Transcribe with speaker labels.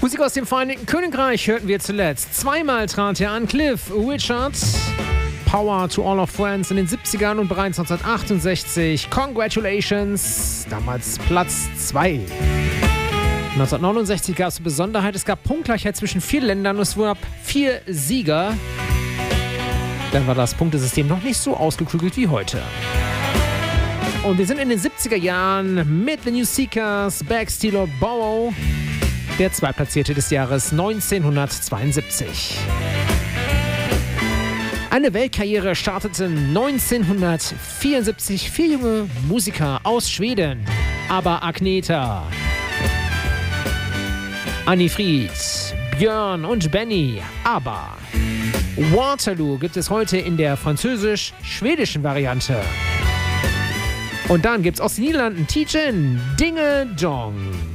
Speaker 1: Musik aus dem Vereinigten Königreich hörten wir zuletzt. Zweimal trat er an Cliff Richard. Power to All of Friends in den 70ern und bereits 1968 Congratulations, damals Platz 2. 1969 gab es eine Besonderheit, es gab Punktgleichheit zwischen 4 Ländern und es gab 4 Sieger. Dann war das Punktesystem noch nicht so ausgeklügelt wie heute. Und wir sind in den 70er Jahren mit The New Seekers, Backsteeler Borrow, der Zweitplatzierte des Jahres 1972. Eine Weltkarriere starteten 1974 4 junge Musiker aus Schweden. Aber Agneta, Anni Fried, Björn und Benny. Aber Waterloo gibt es heute in der französisch-schwedischen Variante. Und dann gibt's aus den Niederlanden Tijen Dinge Dong.